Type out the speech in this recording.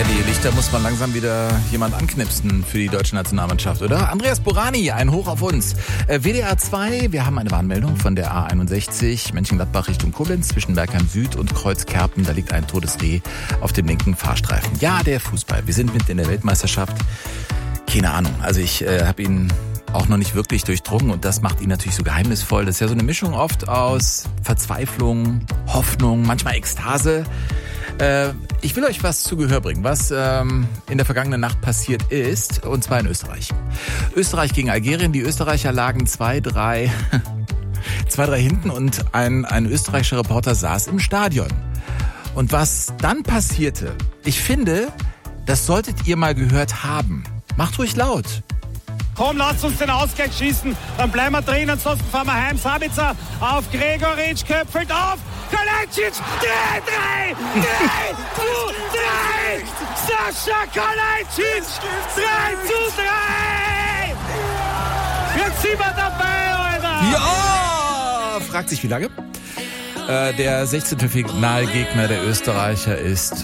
die Lichter muss man langsam wieder jemand anknipsen für die deutsche Nationalmannschaft, oder? Andreas Borani, ein Hoch auf uns. WDR 2, wir haben eine Warnmeldung von der A61, Mönchengladbach Richtung Koblenz, zwischen Bergheim Süd und Kreuzkerpen. Da liegt ein totes Reh auf dem linken Fahrstreifen. Ja, der Fußball. Wir sind mitten in der Weltmeisterschaft. Keine Ahnung. Also ich habe ihn auch noch nicht wirklich durchdrungen und das macht ihn natürlich so geheimnisvoll. Das ist ja so eine Mischung oft aus Verzweiflung, Hoffnung, manchmal Ekstase. Ich will euch was zu Gehör bringen, was in der vergangenen Nacht passiert ist, und zwar in Österreich. Österreich gegen Algerien. Die Österreicher lagen 2-3 hinten und ein österreichischer Reporter saß im Stadion. Und was dann passierte, ich finde, das solltet ihr mal gehört haben. Macht ruhig laut. Komm, lasst uns den Ausgleich schießen, dann bleiben wir drin, ansonsten fahren wir heim. Sabitzer auf Gregoritsch, köpfelt auf, Kalajdzic, 3! Sascha Kalajdzic, 3:3! Jetzt sind wir dabei, Alter! Ja! Fragt sich, wie lange? Der 16. Finalgegner der Österreicher ist